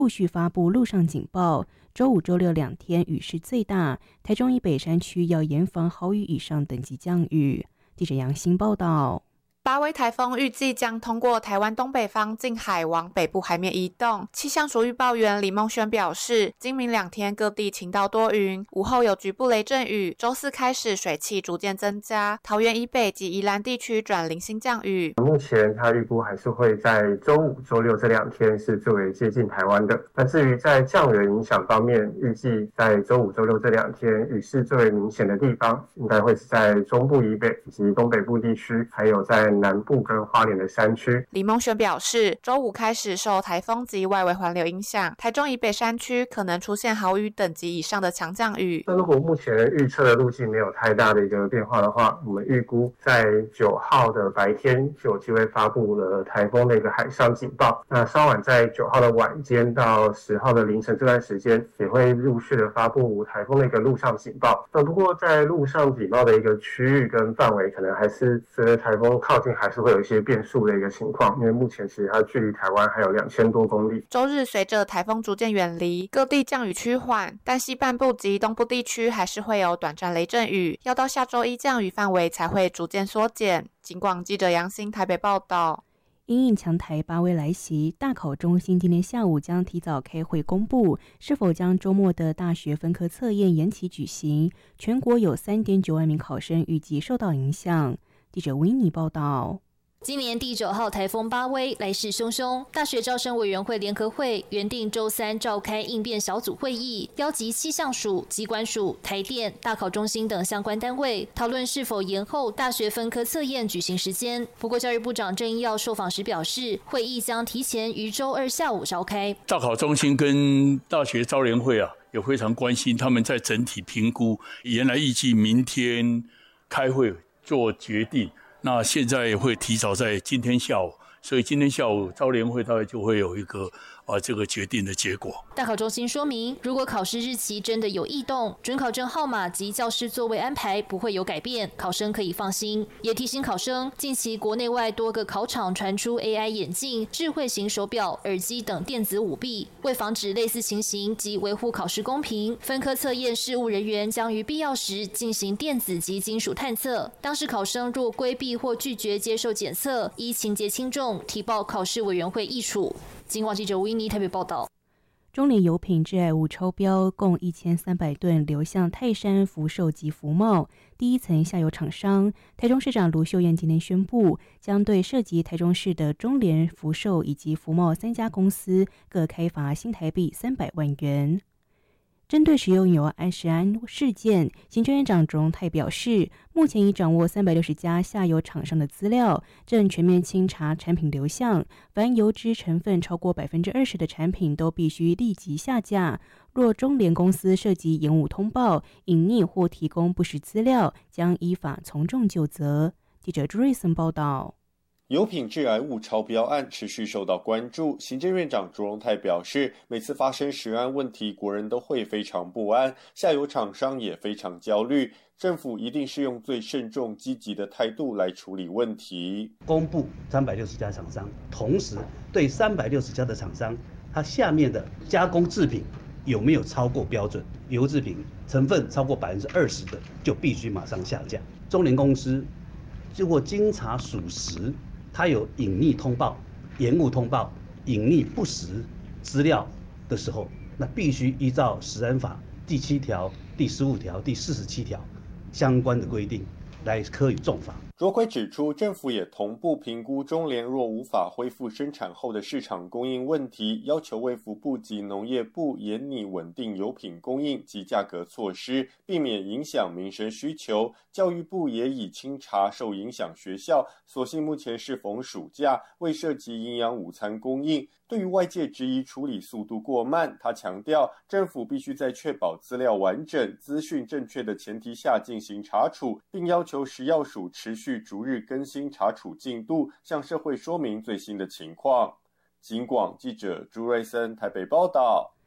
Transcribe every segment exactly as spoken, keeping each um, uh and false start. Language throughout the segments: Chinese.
陆续发布陆上警报，周五、周六两天雨势最大，台中以北山区要严防豪雨以上等级降雨。记者杨欣报道。 八威台风预计将通过台湾东北方近海往北部海面移动。气象署预报员李梦轩表示，今明两天各地晴到多云，午后有局部雷阵雨。周四开始水汽逐渐增加，桃园以北及宜兰地区转零星降雨。 目前他预估还是会在周五、周六这两天是最为接近台湾的。那至于在降雨影响方面，预计在周五、周六这两天雨势最为明显的地方，应该会是在中部以北以及东北部地区，还有在南部跟花莲的山区。 李梦轩表示，周五开始受台风及外围环流影响，台中以北山区可能出现豪雨等级以上的强降雨。 那如果目前预测的路径没有太大的一个变化的话，我们预估在九号的白天就有机会发布了台风的一个海上警报。那稍晚在九号的晚间到十号的凌晨这段时间，也会陆续的发布台风的一个陆上警报。那不过在陆上警报的一个区域跟范围，可能还是随着台风靠近，还是会有一些变数的一个情况，因为目前其实它距离台湾还有两千多公里。 周日随着台风逐渐远离，各地降雨趋缓，但西半部及东部地区还是会有短暂雷阵雨，要到下周一降雨范围才会逐渐缩减。警广记者杨欣台北报道。 因应强台八威来袭，大考中心今天下午将提早开会公布是否将周末的大学分科测验延期举行，全国有 三点九万名考生预计受到影响。记者维尼报道。 今年第九号台风八威来势汹汹，大学招生委员会联合会原定周三召开应变小组会议，邀集气象署、疾管署、台电、大考中心等相关单位，讨论是否延后大学分科测验举行时间。不过，教育部长郑英耀受访时表示，会议将提前于周二下午召开。 大考中心跟大学招联会啊，也非常关心他们在整体评估，原来预计明天开会做决定。那现在会提早在今天下午，所以今天下午招联会大概就会有一个啊这个决定的结果。 大考中心说明，如果考试日期真的有异动，准考证号码及教师座位安排不会有改变，考生可以放心。也提醒考生，近期国内外多个考场传出 A I 眼镜、智慧型手表、耳机等电子舞弊，为防止类似情形及维护考试公平，分科测验事务人员将于必要时进行电子及金属探测。当时考生若规避或拒绝接受检测，依情节轻重提报考试委员会议处。警广记者维尼台北报道。 中联油品致癌物超标，共一千三百吨流向泰山福寿及福茂第一层下游厂商。台中市长卢秀燕今天宣布，将对涉及台中市的中联、福寿以及福茂三家公司各开罚新台币三百万元。针对食用油安食安事件，行政院长卓荣泰表示，目前已掌握三百六十家下游厂商的资料，正全面清查产品流向，凡油脂成分超过百分之二十的产品都必须立即下架。若中联公司涉及延误通报、隐匿或提供不实资料，将依法从重就责。记者朱瑞森报道。 油品致癌物超标案持续受到关注，行政院长卓荣泰表示，每次发生食安问题，国人都会非常不安，下游厂商也非常焦虑，政府一定是用最慎重积极的态度来处理问题。 公布三百六十家厂商，同时对三百六十家的厂商，它下面的加工制品有没有超过标准，油制品成分超过百分之二十的，就必须马上下架。中联公司如果经查属实，它有隐匿通报、延误通报、隐匿不实资料的时候，那必须依照食安法第七条、第十五条、第四十七条相关的规定来科予重罚。 卓奎指出，政府也同步评估中联若无法恢复生产后的市场供应问题，要求卫福部及农业部严拟稳定油品供应及价格措施，避免影响民生需求。教育部也已清查受影响学校，所幸目前适逢暑假，未涉及营养午餐供应。对于外界质疑处理速度过慢，他强调，政府必须在确保资料完整、资讯正确的前提下进行查处，并要求食药署持续逐日更新查处进度，向社会说明最新的情况。警广记者朱瑞森台北报道。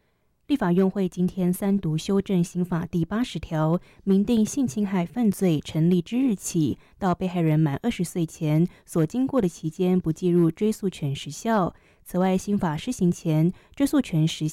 立法院会今天三读修正刑法第八十条，明定性侵害犯罪成立之日起到被害人满二十岁前所经过的期间不计入追诉权时效。此外，新法施行前，追诉权时